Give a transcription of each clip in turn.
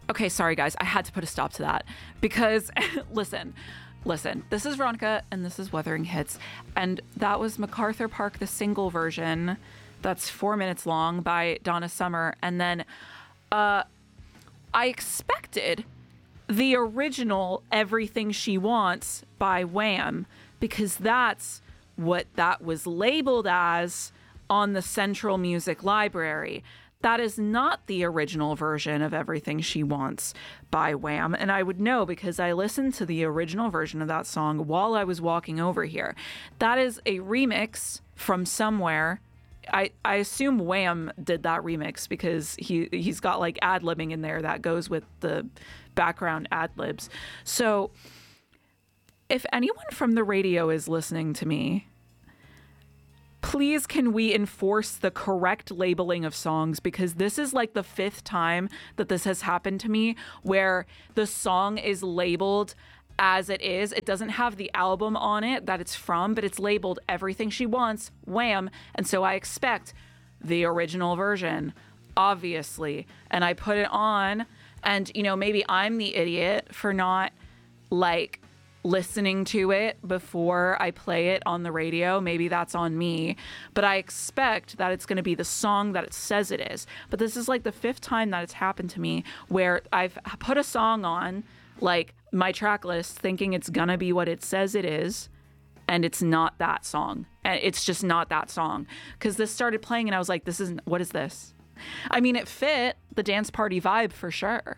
Okay, sorry guys, I had to put a stop to that because listen, this is Veronica and this is Wuthering Hits, and that was MacArthur Park, the single version that's 4 minutes long by Donna Summer. And then I expected the original Everything She Wants by Wham, because that's what that was labeled as on the Central Music Library. That is not the original version of Everything She Wants by Wham. And I would know because I listened to the original version of that song while I was walking over here. That is a remix from somewhere. I assume Wham did that remix because he's got like ad-libbing in there that goes with the background ad-libs. So if anyone from the radio is listening to me, please can we enforce the correct labeling of songs, because this is like the 5th time that this has happened to me where the song is labeled as it is. It doesn't have the album on it that it's from, but it's labeled Everything She Wants, Wham. And so I expect the original version, obviously. And I put it on, and, you know, maybe I'm the idiot for not like listening to it before I play it on the radio. Maybe that's on me, but I expect that it's going to be the song that it says it is. But this is like the 5th time that it's happened to me where I've put a song on like my track list thinking it's going to be what it says it is, and it's not that song. And it's just not that song, because this started playing and I was like, what is this? I mean, it fit the dance party vibe for sure.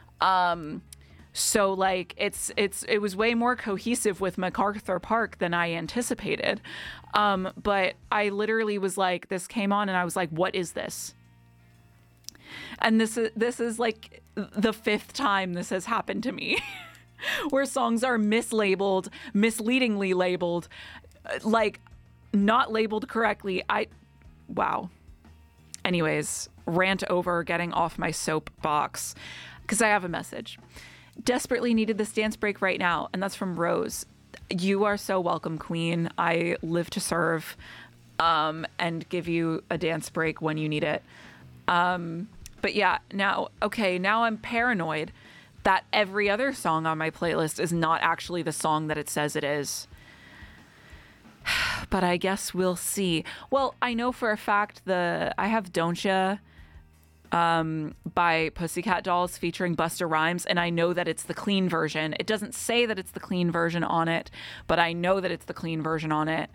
So like it was way more cohesive with MacArthur Park than I anticipated. But I literally was like, this came on and I was like, what is this? And this is like the 5th time this has happened to me where songs are mislabeled, misleadingly labeled, like not labeled correctly. Wow. Anyways, rant over, getting off my soapbox, because I have a message. Desperately needed this dance break right now, and that's from Rose. You are so welcome, Queen. I live to serve, and give you a dance break when you need it. But yeah, now I'm paranoid that every other song on my playlist is not actually the song that it says it is. But I guess we'll see. Well, I know for a fact I have Don't Ya by Pussycat Dolls featuring Busta Rhymes, and I know that it's the clean version. It doesn't say that it's the clean version on it, but I know that it's the clean version on it,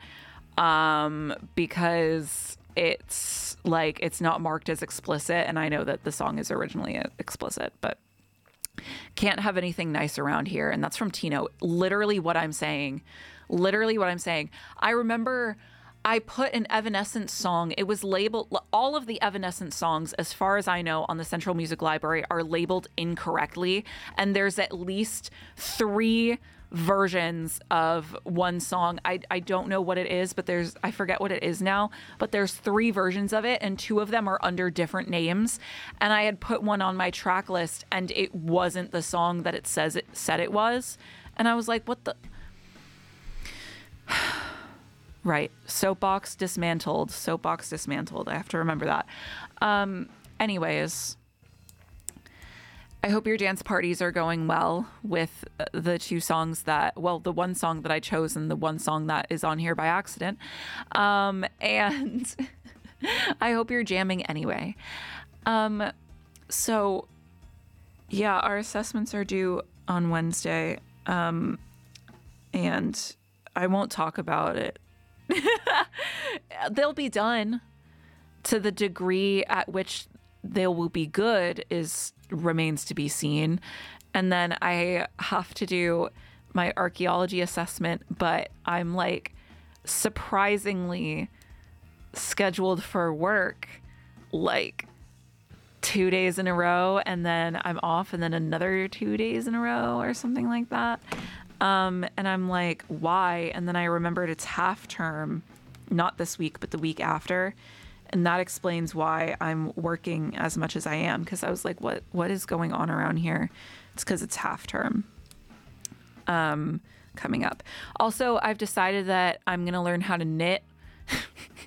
because it's like it's not marked as explicit, and I know that the song is originally explicit. But can't have anything nice around here, and that's from Tino. Literally what I'm saying. I remember I put an Evanescence song. It was labeled, all of the Evanescence songs, as far as I know, on the Central Music Library are labeled incorrectly. And there's at least 3 versions of one song. I don't know what it is, but I forget what it is now, but there's 3 versions of it, and 2 of them are under different names. And I had put one on my track list and it wasn't the song that it said it was. And I was like, what the... Right. Soapbox dismantled. I have to remember that. Anyways, I hope your dance parties are going well with the 2 songs the one song that I chose and the one song that is on here by accident. And I hope you're jamming anyway. So yeah, our assessments are due on Wednesday. And I won't talk about it. They'll be done. To the degree at which they will be good remains to be seen. And then I have to do my archaeology assessment, but I'm like surprisingly scheduled for work like 2 days in a row, and then I'm off, and then another 2 days in a row or something like that. And I'm like, why? And then I remembered it's half term, not this week, but the week after. And that explains why I'm working as much as I am. Because I was like, what is going on around here? It's because it's half term coming up. Also, I've decided that I'm going to learn how to knit.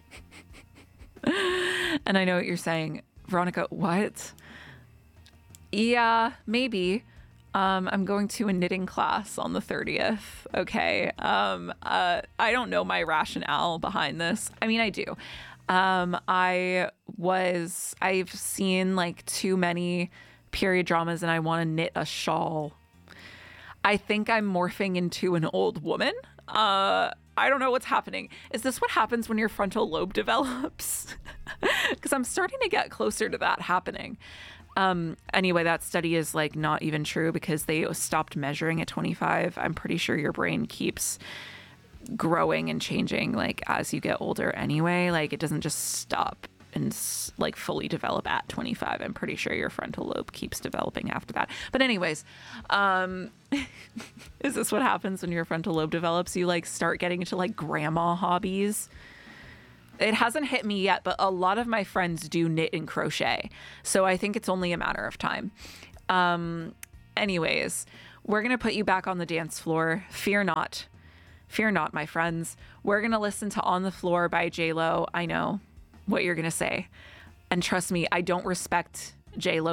And I know what you're saying, Veronica, what? Yeah, maybe. I'm going to a knitting class on the 30th. Okay. I don't know my rationale behind this. I mean, I do. I've seen like too many period dramas and I want to knit a shawl. I think I'm morphing into an old woman. I don't know what's happening. Is this what happens when your frontal lobe develops? Because I'm starting to get closer to that happening. Anyway, that study is like not even true because they stopped measuring at 25. I'm pretty sure your brain keeps growing and changing like as you get older anyway. Like it doesn't just stop and like fully develop at 25. I'm pretty sure your frontal lobe keeps developing after that. But anyways, is this what happens when your frontal lobe develops? You like start getting into like grandma hobbies. It hasn't hit me yet, but a lot of my friends do knit and crochet. So I think it's only a matter of time. Anyways, we're going to put you back on the dance floor. Fear not. Fear not, my friends. We're going to listen to On the Floor by J-Lo. I know what you're going to say. And trust me, I don't respect J-Lo